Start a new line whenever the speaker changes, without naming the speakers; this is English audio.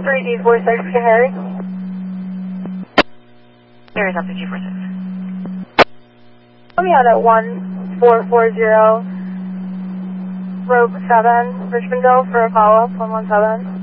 3D46 to Harry.
Harry's up to G46.
Let me out at 1440, Rogue 7, Richmondville for a follow-up, 117.